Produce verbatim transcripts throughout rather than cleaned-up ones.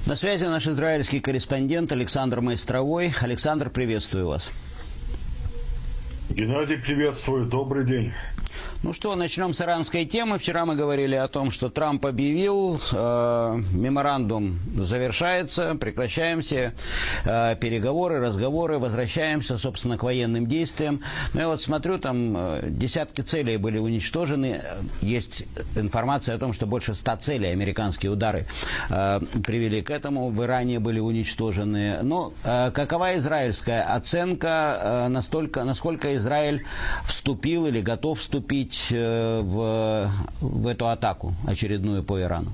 На связи наш израильский корреспондент Александр Майстровой. Александр, приветствую вас. Геннадий, приветствую. Добрый день. Ну что, начнем с иранской темы. Вчера мы говорили о том, что Трамп объявил, э, меморандум завершается, прекращаем все э, переговоры, разговоры, возвращаемся, собственно, к военным действиям. Но я вот смотрю, там э, десятки целей были уничтожены. Есть информация о том, что больше ста целей, американские удары, э, привели к этому. В Иране были уничтожены. Но э, какова израильская оценка, э, настолько, насколько Израиль вступил или готов вступить В, в эту атаку очередную по Ирану?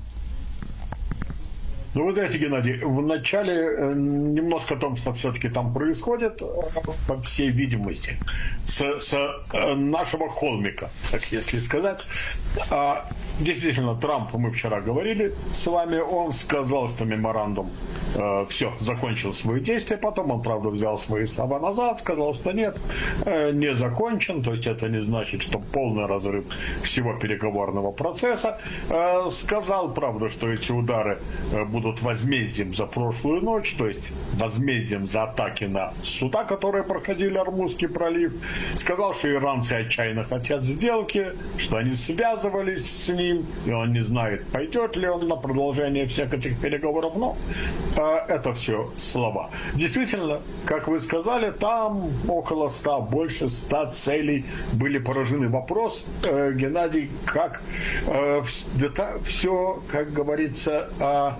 Ну, вы знаете, Геннадий, вначале немножко о том, что все-таки там происходит, по всей видимости, с, с нашего холмика, так если сказать. Действительно, Трампу мы вчера говорили с вами, он сказал, что меморандум э, все, закончил свои действия, потом он, правда, взял свои слова назад, сказал, что нет, э, не закончен, то есть это не значит, что полный разрыв всего переговорного процесса. Э, сказал, правда, что эти удары э, будут возмездием за прошлую ночь, то есть возмездием за атаки на суда, которые проходили Ормузский пролив. Сказал, что иранцы отчаянно хотят сделки, что они связывались с ним, и он не знает, пойдет ли он на продолжение всех этих переговоров. Но э, это все слова. Действительно, как вы сказали, там около ста, больше ста целей были поражены. Вопрос, э, Геннадий, как э, это все, как говорится, э,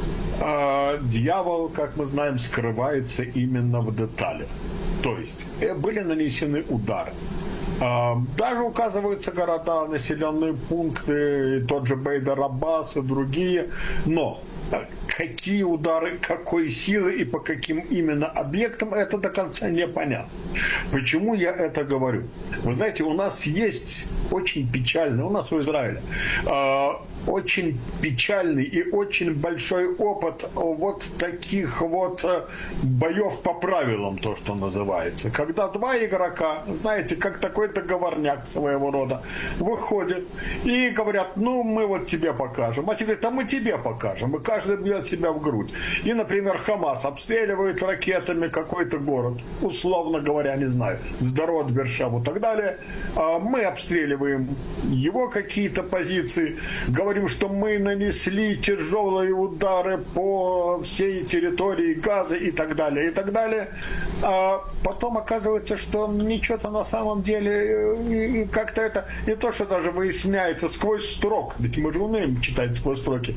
э, дьявол, как мы знаем, скрывается именно в деталях. То есть э, были нанесены удары. Даже указываются города, населенные пункты, тот же Бейдар-Аббас и другие. Но какие удары, какой силы и по каким именно объектам, это до конца непонятно. Почему я это говорю? Вы знаете, у нас есть очень печальный, у нас у Израиля, очень печальный и очень большой опыт вот таких вот боев по правилам, то, что называется. Когда два игрока, знаете, как такой договорняк своего рода, выходят и говорят, ну, мы вот тебе покажем. А те говорят, а мы тебе покажем. И каждый бьет себя в грудь. И, например, Хамас обстреливает ракетами какой-то город, условно говоря, не знаю, Сдород, Бершеву и так далее. Мы обстреливаем его какие-то позиции, говорим, что мы нанесли тяжелые удары по всей территории Газа и так далее, и так далее. А потом оказывается, что ничего-то на самом деле как-то это не то, что даже выясняется сквозь строк, ведь мы же умеем читать сквозь строки,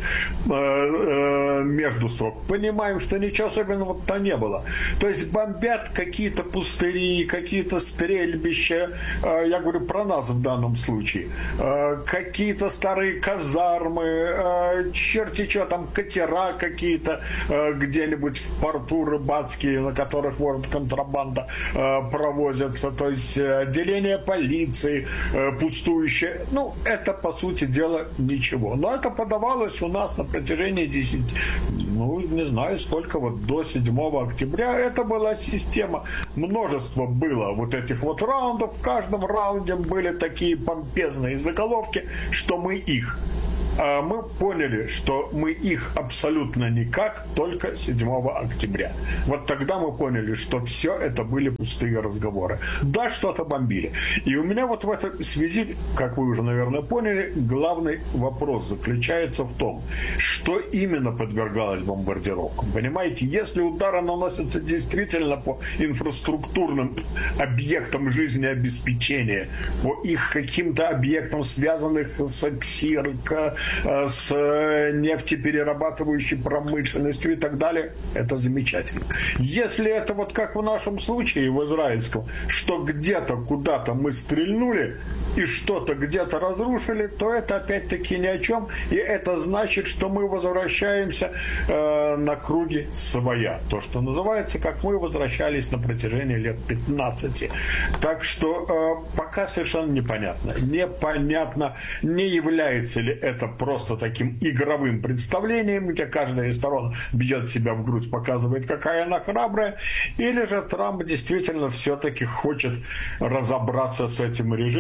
между строк, понимаем, что ничего особенного-то не было. То есть бомбят какие-то пустыри, какие-то стрельбища, я говорю про нас в данном случае, какие-то старые казармы, черти что там, катера какие-то где-нибудь в порту рыбацкие, на которых может контрабанда провозятся, то есть отделение полиции пустующее. Ну, это, по сути дела, ничего. Но это подавалось у нас на протяжении десяти, ну, не знаю, сколько, вот до седьмого октября. Это была система. Множество было вот этих вот раундов. В каждом раунде были такие помпезные заголовки, что мы их. Мы поняли, что мы их абсолютно никак, только седьмого октября. Вот тогда мы поняли, что все это были пустые разговоры. Да, что-то бомбили. И у меня вот в этой связи, как вы уже, наверное, поняли, главный вопрос заключается в том, что именно подвергалось бомбардировкам. Понимаете, если удары наносятся действительно по инфраструктурным объектам жизнеобеспечения, по их каким-то объектам, связанных с КСИР, с нефтеперерабатывающей промышленностью и так далее, это замечательно. Если это вот как в нашем случае, в израильском, что где-то куда-то мы стрельнули и что-то где-то разрушили, то это опять-таки ни о чем, и это значит, что мы возвращаемся э, на круги своя. То, что называется, как мы возвращались на протяжении лет пятнадцати. Так что э, пока совершенно непонятно. Непонятно, не является ли это просто таким игровым представлением, где каждая из сторон бьет себя в грудь, показывает, какая она храбрая, или же Трамп действительно все-таки хочет разобраться с этим режимом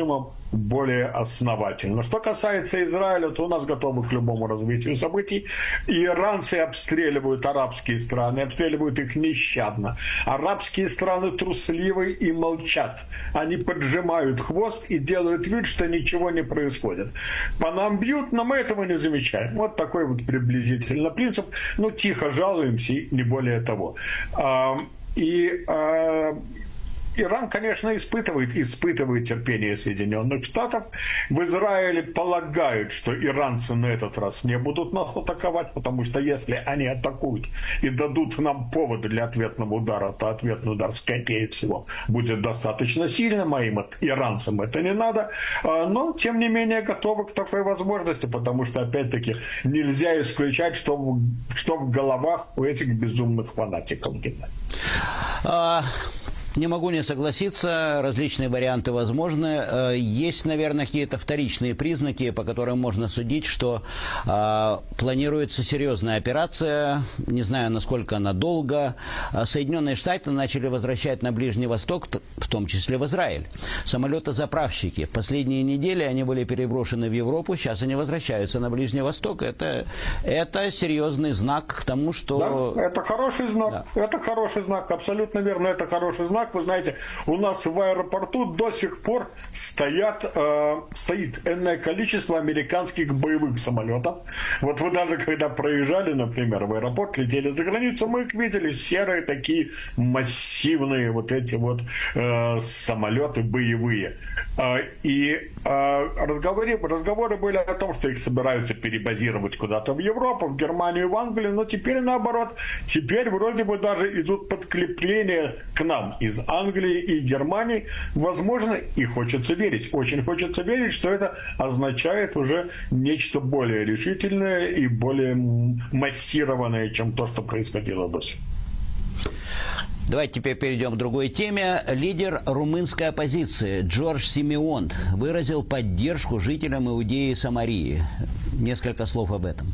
более основательно. Что касается Израиля, то у нас готовы к любому развитию событий. И иранцы обстреливают арабские страны, обстреливают их нещадно. Арабские страны трусливы и молчат. Они поджимают хвост и делают вид, что ничего не происходит. По нам бьют, но мы этого не замечаем. Вот такой вот приблизительно принцип. Ну, тихо жалуемся, и не более того. И Иран, конечно, испытывает, испытывает терпение Соединенных Штатов. В Израиле полагают, что иранцы на этот раз не будут нас атаковать, потому что если они атакуют и дадут нам повод для ответного удара, то ответный удар, скорее всего, будет достаточно сильным, а им, иранцам, это не надо. Но, тем не менее, готовы к такой возможности, потому что, опять-таки, нельзя исключать, что в, что в головах у этих безумных фанатиков. А... Не могу не согласиться, различные варианты возможны. Есть, наверное, какие-то вторичные признаки, по которым можно судить, что э, планируется серьезная операция, не знаю, насколько она долго. Соединенные Штаты начали возвращать на Ближний Восток, в том числе в Израиль, самолетозаправщики. В последние недели они были переброшены в Европу, сейчас они возвращаются на Ближний Восток. Это, это серьезный знак к тому, что... Да, это хороший знак, да. Это хороший знак, абсолютно верно, это хороший знак. Вы знаете, у нас в аэропорту до сих пор стоят, э, стоит энное количество американских боевых самолетов. Вот вы даже когда проезжали, например, в аэропорт, летели за границу, мы их видели, серые такие массивные вот эти вот э, самолеты боевые. Э, и э, разговоры, разговоры были о том, что их собираются перебазировать куда-то в Европу, в Германию, в Англию, но теперь наоборот. Теперь вроде бы даже идут подкрепления к нам из Англии и Германии, возможно, и хочется верить, очень хочется верить, что это означает уже нечто более решительное и более массированное, чем то, что происходило до сих пор. Давайте теперь перейдем к другой теме. Лидер румынской оппозиции Джордж Симеон выразил поддержку жителям Иудеи и Самарии. Несколько слов об этом.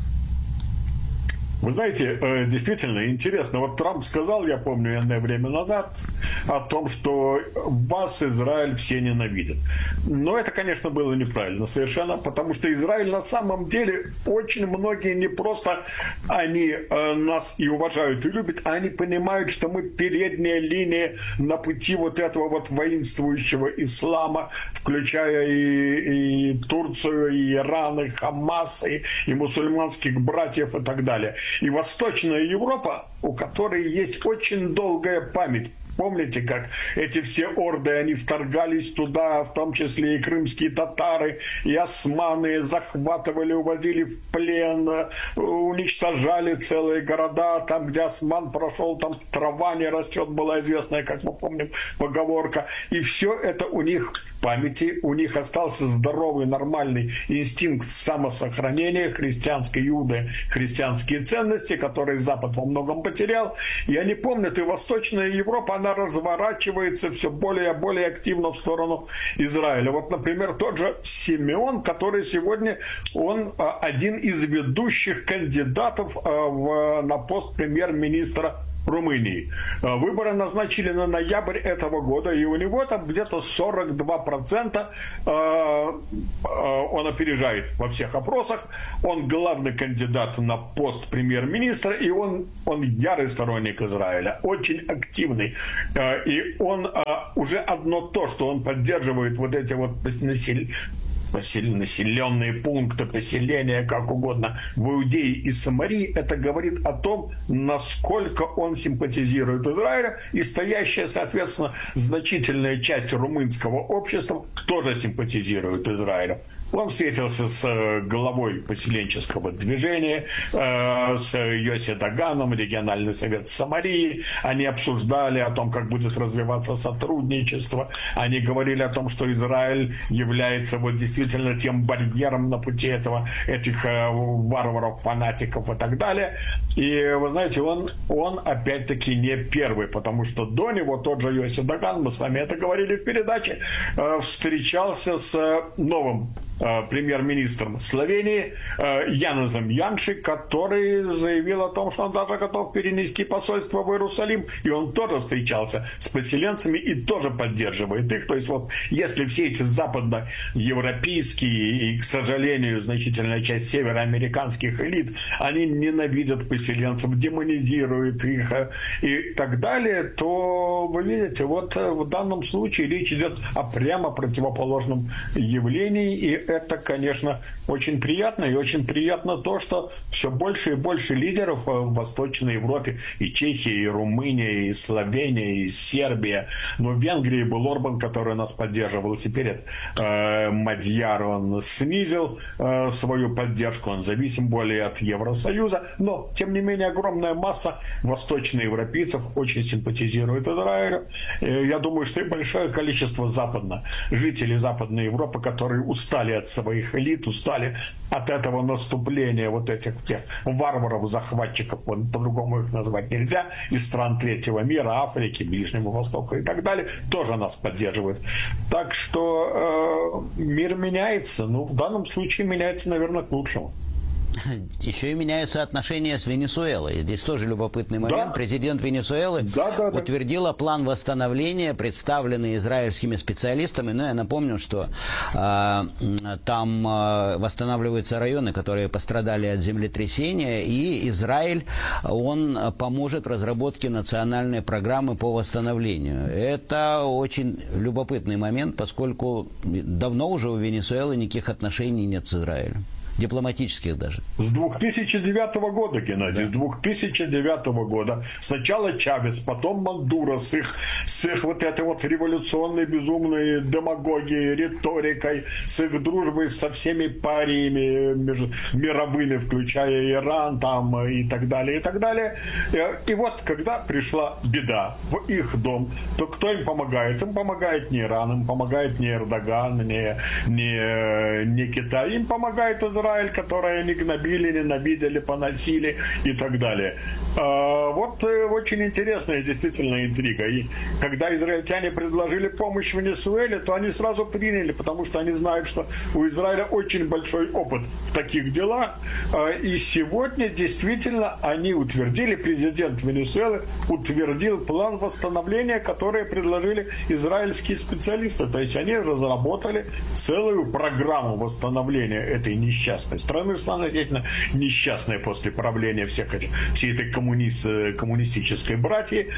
Вы знаете, действительно интересно. Вот Трамп сказал, я помню, энное время назад, о том, что вас, Израиль, все ненавидят. Но это, конечно, было неправильно совершенно, потому что Израиль на самом деле очень многие не просто они нас и уважают, и любят, а они понимают, что мы передняя линия на пути вот этого вот воинствующего ислама, включая и, и Турцию, и Иран, и Хамас, и, и мусульманских братьев и так далее. И Восточная Европа, у которой есть очень долгая память. Помните, как эти все орды, они вторгались туда, в том числе и крымские татары, и османы, захватывали, уводили в плен, уничтожали целые города. Там, где осман прошел, там трава не растет, была известная, как мы помним, поговорка. И все это у них в памяти, у них остался здоровый, нормальный инстинкт самосохранения, христианской Иуды, христианские ценности, которые Запад во многом потерял. И они помнят, и Восточная Европа, она разворачивается все более и более активно в сторону Израиля. Вот, например, тот же Симеон, который сегодня, он один из ведущих кандидатов в, на пост премьер-министра Румынии. Выборы назначили на ноябрь этого года, и у него там где-то сорок два процента он опережает во всех опросах. Он главный кандидат на пост премьер-министра, и он, он ярый сторонник Израиля, очень активный. И он уже одно то, что он поддерживает вот эти вот населения, населенные пункты, поселения, как угодно, в Иудее и Самарии, это говорит о том, насколько он симпатизирует Израилю, и стоящая, соответственно, значительная часть румынского общества тоже симпатизирует Израилю. Он встретился с главой поселенческого движения, с Йоси Даганом, региональный совет Самарии. Они обсуждали о том, как будет развиваться сотрудничество. Они говорили о том, что Израиль является вот действительно тем барьером на пути этого, этих варваров, фанатиков и так далее. И вы знаете, он, он опять-таки не первый, потому что до него тот же Йоси Даган, мы с вами это говорили в передаче, встречался с новым премьер-министром Словении Янезом Янши, который заявил о том, что он даже готов перенести посольство в Иерусалим, и он тоже встречался с поселенцами и тоже поддерживает их. То есть вот если все эти западноевропейские и, к сожалению, значительная часть североамериканских элит, они ненавидят поселенцев, демонизируют их и так далее, то вы видите, вот в данном случае речь идет о прямо противоположном явлении, и это, конечно, очень приятно, и очень приятно то, что все больше и больше лидеров в Восточной Европе, и Чехия, и Румыния, и Словения, и Сербия, но в Венгрии был Орбан, который нас поддерживал, и теперь э, Мадьяр, он снизил э, свою поддержку, он зависим более от Евросоюза, но, тем не менее, огромная масса восточноевропейцев очень симпатизирует Израилю. Я думаю, что и большое количество западно, жителей Западной Европы, которые устали от своих элит, устали от этого наступления вот этих тех варваров, захватчиков, по-другому их назвать нельзя, из стран третьего мира, Африки, Ближнего Востока и так далее, тоже нас поддерживают. Так что э, мир меняется, ну, в данном случае меняется, наверное, к лучшему. Еще и меняются отношения с Венесуэлой. Здесь тоже любопытный момент. Да. Президент Венесуэлы да, да, да. утвердила план восстановления, представленный израильскими специалистами. Но я напомню, что э, там э, восстанавливаются районы, которые пострадали от землетрясения, и Израиль, он поможет в разработке национальной программы по восстановлению. Это очень любопытный момент, поскольку давно уже у Венесуэлы никаких отношений нет с Израилем. Дипломатических даже. С две тысячи девятого года, Геннадий, да. С две тысячи девятого года. Сначала Чавес, потом Мадуро с их, с их вот этой вот революционной безумной демагогией, риторикой, с их дружбой со всеми париями мировыми, включая Иран там и так далее, и так далее. И вот, когда пришла беда в их дом, то кто им помогает? Им помогает не Иран, им помогает не Эрдоган, не, не, не Китай, им помогает Израиль, которые они гнобили, ненавидели, поносили и так далее. Вот очень интересная действительно интрига. И когда израильтяне предложили помощь Венесуэле, то они сразу приняли, потому что они знают, что у Израиля очень большой опыт в таких делах. И сегодня действительно они утвердили, президент Венесуэлы утвердил план восстановления, который предложили израильские специалисты. То есть они разработали целую программу восстановления этой несчастной страны, действительно несчастной после правления всех этих, всей этой коммунист, коммунистической братьи.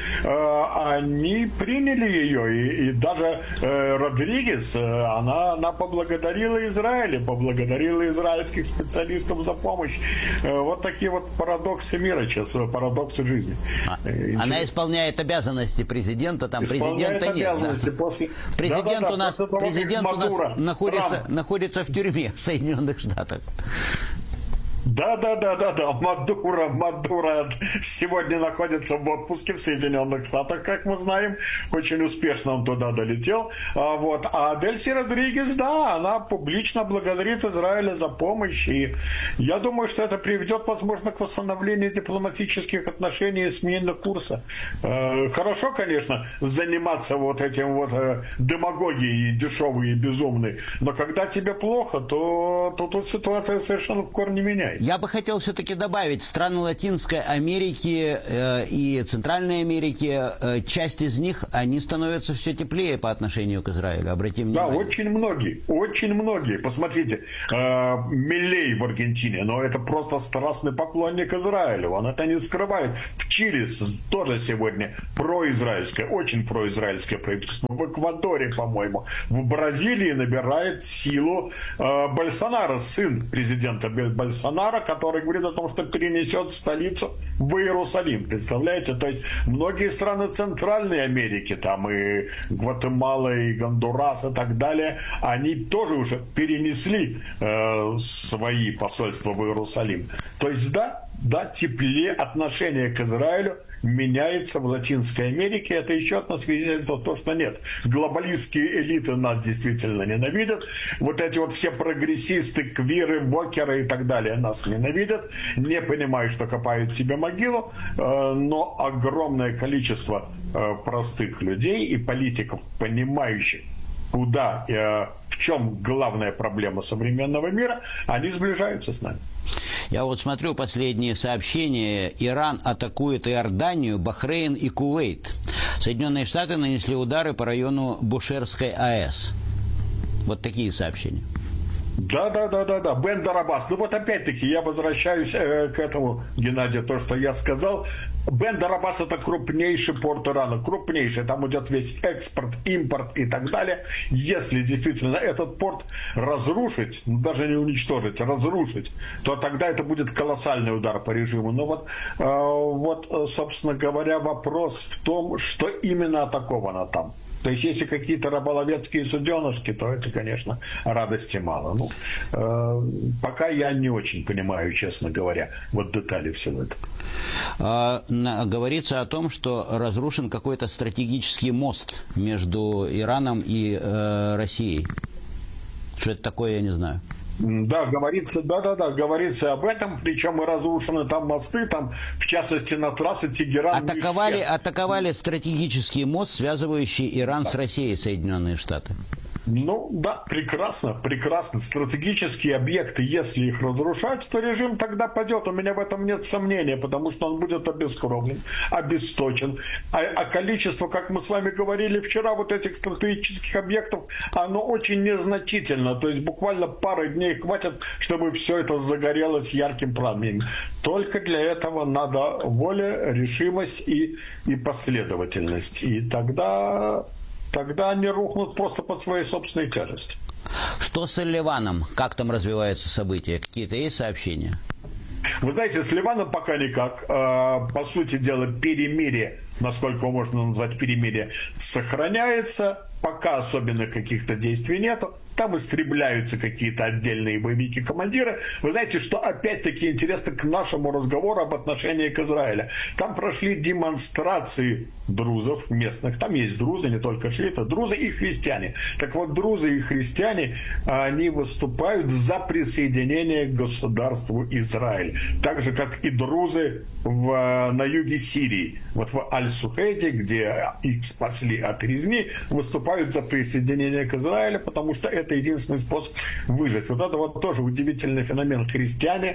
Они приняли ее, и, и даже Родригес, она, она поблагодарила Израиль, поблагодарила израильских специалистов за помощь. Вот такие вот парадоксы мира сейчас, парадоксы жизни. Интересно. Она исполняет обязанности президента, там исполняет президента нет. Да. После... Президент да, да, да, у нас, того, президент у нас находится, Трамп. находится в тюрьме в Соединенных Штатах. Да, да, да, да, да. Мадуро, Мадуро сегодня находится в отпуске в Соединенных Штатах, как мы знаем. Очень успешно он туда долетел. А, вот. а Дельси Родригес, да, она публично благодарит Израиля за помощь. И я думаю, что это приведет, возможно, к восстановлению дипломатических отношений и смене курса. Э, хорошо, конечно, заниматься вот этим вот э, демагогией дешевой и безумной. Но когда тебе плохо, то, то тут ситуация совершенно в корне меняется. Я бы хотел все-таки добавить, страны Латинской Америки э, и Центральной Америки, э, часть из них, они становятся все теплее по отношению к Израилю. Обратим внимание. Да, очень многие, очень многие. Посмотрите, э, Милей в Аргентине, но это просто страстный поклонник Израилю. Он это не скрывает. В Чили тоже сегодня произраильское, очень произраильское правительство. В Эквадоре, по-моему. В Бразилии набирает силу э, Больсонаро, сын президента Больсонаро, который говорит о том, что перенесет столицу в Иерусалим. Представляете? То есть многие страны Центральной Америки, там и Гватемала, и Гондурас и так далее, они тоже уже перенесли э, свои посольства в Иерусалим. То есть да, да, теплее отношение к Израилю меняется в Латинской Америке. Это еще одно свидетельство того, что нет. Глобалистские элиты нас действительно ненавидят. Вот эти вот все прогрессисты, квиры, вокеры и так далее нас ненавидят. Не понимают, что копают себе могилу. Но огромное количество простых людей и политиков, понимающих куда, э, в чем главная проблема современного мира, они сближаются с нами. Я вот смотрю последние сообщения. Иран атакует Иорданию, Бахрейн и Кувейт. Соединенные Штаты нанесли удары по району Бушерской АЭС. Вот такие сообщения. Да, да, да, да, да. Бендер Аббас. Ну вот опять-таки я возвращаюсь э, к этому, Геннадий, то, что я сказал. Бендер Аббас — это крупнейший порт Ирана, крупнейший. Там идет весь экспорт, импорт и так далее. Если действительно этот порт разрушить, ну, даже не уничтожить, разрушить, то тогда это будет колоссальный удар по режиму. Но вот, э, вот, собственно говоря, вопрос в том, что именно атаковано там. То есть, если какие-то рыболовецкие суденышки, то это, конечно, радости мало. Ну, э, пока я не очень понимаю, честно говоря, вот детали всего этого. А, на, говорится о том, что разрушен какой-то стратегический мост между Ираном и э, Россией. Что это такое, я не знаю. Да, говорится, да-да-да, говорится об этом, причем и разрушены там мосты, там, в частности, на трассе Тегеран. Атаковали, атаковали стратегический мост, связывающий Иран да. с Россией, Соединенные Штаты. Ну, да, прекрасно, прекрасно. Стратегические объекты, если их разрушать, то режим тогда падет. У меня в этом нет сомнения, потому что он будет обескровлен, обесточен. А, а количество, как мы с вами говорили вчера, вот этих стратегических объектов, оно очень незначительно. То есть буквально пары дней хватит, чтобы все это загорелось ярким пламенем. Только для этого надо воля, решимость и, и последовательность. И тогда... Тогда они рухнут просто под своей собственной тяжестью. Что с Ливаном? Как там развиваются события? Какие-то есть сообщения? Вы знаете, с Ливаном пока никак. По сути дела, перемирие, насколько можно назвать перемирие, сохраняется. Пока особенно каких-то действий нету. Там истребляются какие-то отдельные боевики-командиры. Вы знаете, что опять-таки интересно к нашему разговору об отношении к Израилю. Там прошли демонстрации друзов местных. Там есть друзы, не только шииты, друзы и христиане. Так вот, друзы и христиане, они выступают за присоединение к государству Израиль. Так же, как и друзы в, на юге Сирии. Вот в Аль-Сухейде, где их спасли от резни, выступают за присоединение к Израилю, потому что это единственный способ выжить. Вот это вот тоже удивительный феномен. Христиане,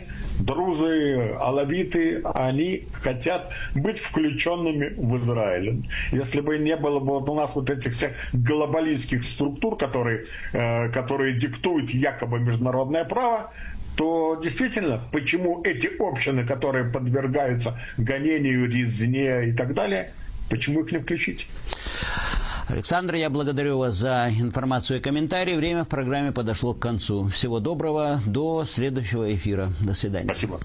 друзы, алавиты, они хотят быть включенными в Израиль. Если бы не было бы вот у нас вот этих всех глобалистских структур, которые, э, которые диктуют якобы международное право, то действительно, почему эти общины, которые подвергаются гонению, резне и так далее, почему их не включить? Александр, я благодарю вас за информацию и комментарии. Время в программе подошло к концу. Всего доброго. До следующего эфира. До свидания. Спасибо.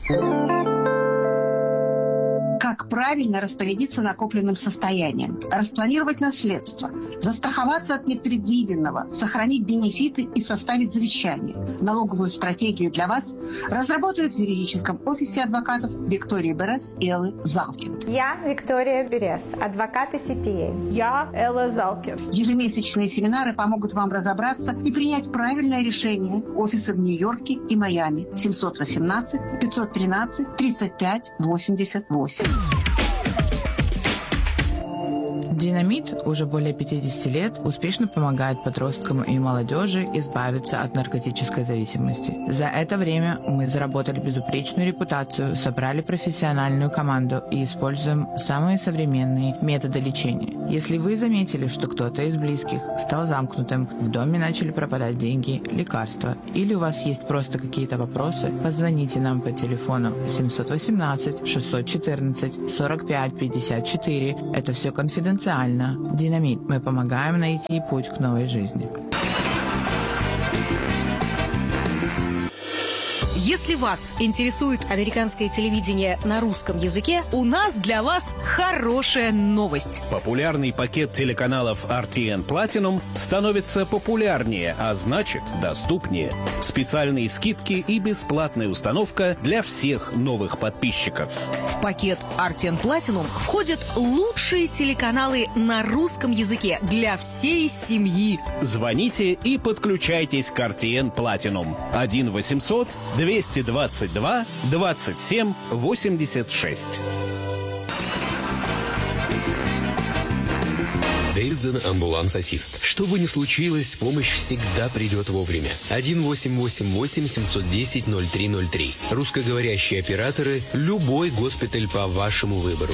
Как правильно распорядиться накопленным состоянием, распланировать наследство, застраховаться от непредвиденного, сохранить бенефиты и составить завещание. Налоговую стратегию для вас разработают в юридическом офисе адвокатов Виктории Берес и Эллы Залкин. Я Виктория Берес, адвокат и си пи эй. Я Элла Залкин. Ежемесячные семинары помогут вам разобраться и принять правильное решение. Офисы в Нью-Йорке и Майами. семьсот восемнадцать пятьсот тринадцать тридцать пять восемьдесят восемь. Динамит уже более пятидесяти лет успешно помогает подросткам и молодежи избавиться от наркотической зависимости. За это время мы заработали безупречную репутацию, собрали профессиональную команду и используем самые современные методы лечения. Если вы заметили, что кто-то из близких стал замкнутым, в доме начали пропадать деньги, лекарства, или у вас есть просто какие-то вопросы, позвоните нам по телефону семьсот восемнадцать шестьсот четырнадцать сорок пять пятьдесят четыре. Это все конфиденциально. Динамит. Мы помогаем найти путь к новой жизни. Если вас интересует американское телевидение на русском языке, у нас для вас хорошая новость. Популярный пакет телеканалов ар ти эн Platinum становится популярнее, а значит доступнее. Специальные скидки и бесплатная установка для всех новых подписчиков. В пакет ар ти эн Platinum входят лучшие телеканалы на русском языке для всей семьи. Звоните и подключайтесь к ар ти эн Platinum. один восемьсот двести двадцать два двадцать семь восемьдесят шесть. Дэвидсон Ambulance Assist. Что бы ни случилось, помощь всегда придет вовремя. один восемь восемь восемь семь один ноль ноль три ноль три. Русскоговорящие операторы. Любой госпиталь по вашему выбору.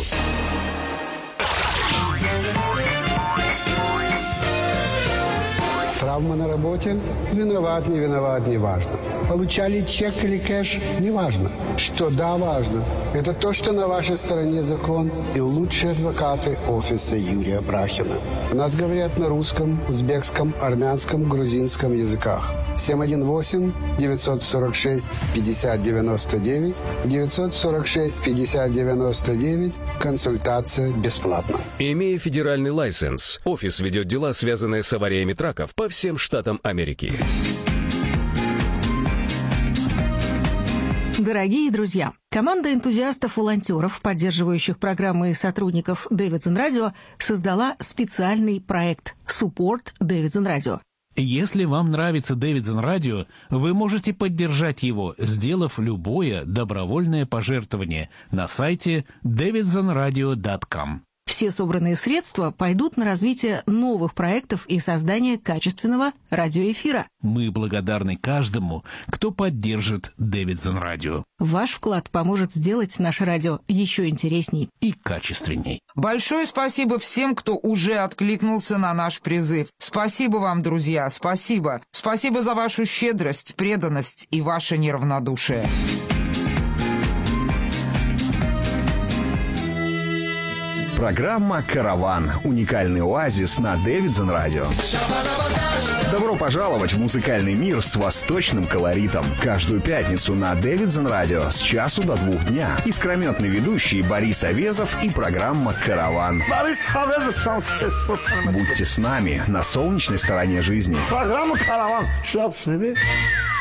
Травма на работе? Виноват, не виноват, не важно. Получали чек или кэш? Не важно. Что да, важно. Это то, что на вашей стороне закон и лучшие адвокаты офиса Юрия Брахина. У нас говорят на русском, узбекском, армянском, грузинском языках. семь один восемь девятьсот сорок шесть пятьдесят девяносто девять девятьсот сорок шесть пятьдесят девяносто девять. Консультация бесплатна. Имея федеральный лайсенс, офис ведет дела, связанные с авариями траков по всем штатам Америки. Дорогие друзья, команда энтузиастов-волонтеров, поддерживающих программы и сотрудников Дэвидсон Радио, создала специальный проект «Support Дэвидсон Радио». Если вам нравится Дэвидсон Радио, вы можете поддержать его, сделав любое добровольное пожертвование на сайте дэвидсон радио точка ком. Все собранные средства пойдут на развитие новых проектов и создание качественного радиоэфира. Мы благодарны каждому, кто поддержит Дэвидсон Радио. Ваш вклад поможет сделать наше радио еще интересней и качественней. Большое спасибо всем, кто уже откликнулся на наш призыв. Спасибо вам, друзья, спасибо. Спасибо за вашу щедрость, преданность и ваше неравнодушие. Программа «Караван». Уникальный оазис на Дэвидсон Радио. Добро пожаловать в музыкальный мир с восточным колоритом. Каждую пятницу на Дэвидсон Радио с часу до двух дня. Искрометный ведущий Борис Овезов и программа «Караван». Будьте с нами на солнечной стороне жизни. Программа «Караван».